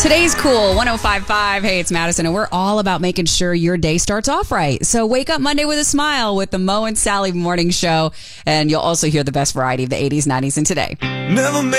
Today's Cool 105.5. Hey, it's Madison, and we're all about making sure your day starts off right. So wake up Monday with a smile with the Mo and Sally Morning Show, and you'll also hear the best variety of the 80s, 90s, and today. Never